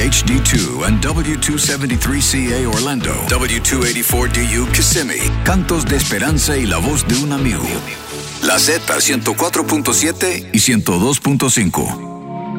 HD2 and W273CA Orlando, W284DU Kissimmee, Cantos de Esperanza y la voz de un amigo. La Z 104.7 y 102.5.